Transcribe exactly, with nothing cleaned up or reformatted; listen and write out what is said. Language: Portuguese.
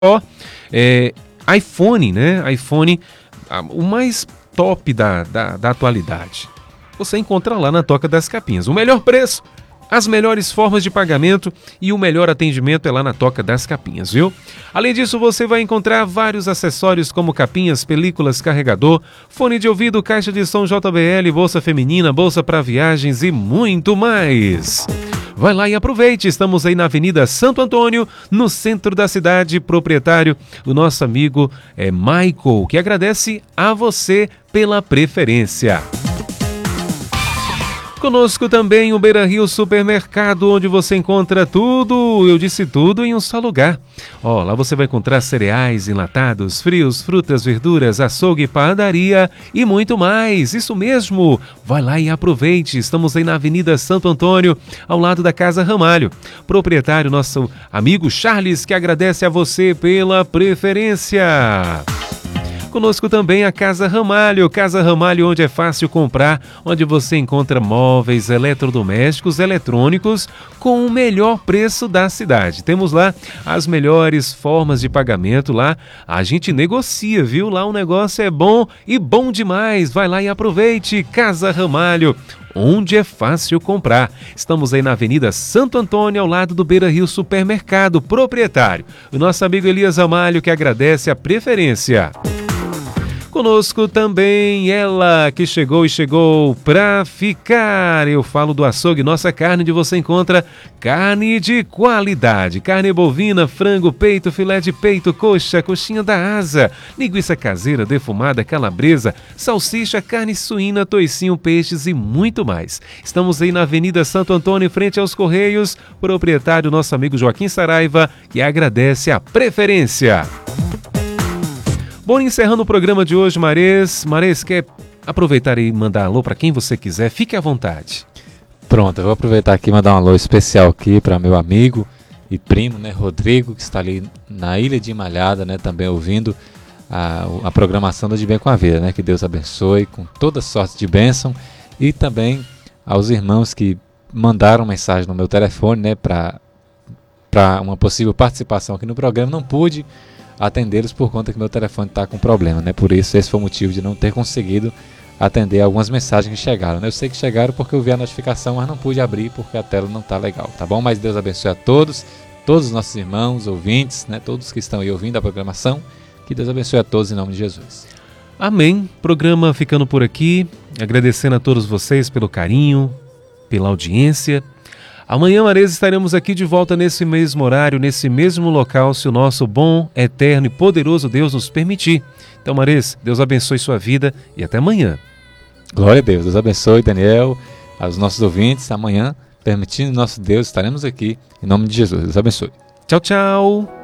Ó, é, iPhone, né? iPhone, ah, o mais top da, da, da atualidade. Você encontra lá na Toca das Capinhas. O melhor preço, as melhores formas de pagamento e o melhor atendimento é lá na Toca das Capinhas, viu? Além disso, você vai encontrar vários acessórios como capinhas, películas, carregador, fone de ouvido, caixa de som J B L, bolsa feminina, bolsa para viagens e muito mais. Vai lá e aproveite, estamos aí na Avenida Santo Antônio, no centro da cidade. Proprietário, o nosso amigo é Michael, que agradece a você pela preferência. Conosco também o Beira Rio Supermercado, onde você encontra tudo, eu disse tudo, em um só lugar. Ó, lá você vai encontrar cereais, enlatados, frios, frutas, verduras, açougue, padaria e muito mais. Isso mesmo, vai lá e aproveite. Estamos aí na Avenida Santo Antônio, ao lado da Casa Ramalho. Proprietário, nosso amigo Charles, que agradece a você pela preferência. Conosco também a Casa Ramalho, Casa Ramalho onde é fácil comprar, onde você encontra móveis, eletrodomésticos, eletrônicos com o melhor preço da cidade. Temos lá as melhores formas de pagamento lá, a gente negocia, viu? Lá o negócio é bom e bom demais, vai lá e aproveite, Casa Ramalho, onde é fácil comprar. Estamos aí na Avenida Santo Antônio, ao lado do Beira Rio Supermercado. Proprietário, o nosso amigo Elias Ramalho, que agradece a preferência. Conosco também ela que chegou e chegou pra ficar. Eu falo do açougue Nossa Carne, onde você encontra carne de qualidade. Carne bovina, frango, peito, filé de peito, coxa, coxinha da asa, linguiça caseira, defumada, calabresa, salsicha, carne suína, toicinho, peixes e muito mais. Estamos aí na Avenida Santo Antônio, em frente aos Correios. Proprietário, nosso amigo Joaquim Saraiva, que agradece a preferência. Bom, encerrando o programa de hoje, Marês. Marês, quer aproveitar e mandar alô para quem você quiser? Fique à vontade. Pronto, eu vou aproveitar aqui e mandar um alô especial aqui para meu amigo e primo, né, Rodrigo, que está ali na Ilha de Malhada, né, também ouvindo a, a programação do De Bem com a Vida, né? Que Deus abençoe com toda sorte de bênção. E também aos irmãos que mandaram mensagem no meu telefone, né, para para uma possível participação aqui no programa. Não pude atendê-los por conta que meu telefone está com problema, né? Por isso, esse foi o motivo de não ter conseguido atender algumas mensagens que chegaram, né? Eu sei que chegaram porque eu vi a notificação, mas não pude abrir porque a tela não está legal, tá bom? Mas Deus abençoe a todos, todos os nossos irmãos, ouvintes, né? Todos que estão aí ouvindo a programação. Que Deus abençoe a todos em nome de Jesus. Amém. Programa ficando por aqui, agradecendo a todos vocês pelo carinho, pela audiência. Amanhã, Marês, estaremos aqui de volta nesse mesmo horário, nesse mesmo local, se o nosso bom, eterno e poderoso Deus nos permitir. Então, Marês, Deus abençoe sua vida e até amanhã. Glória a Deus. Deus abençoe, Daniel, aos nossos ouvintes. Amanhã, permitindo nosso Deus, estaremos aqui em nome de Jesus. Deus abençoe. Tchau, tchau.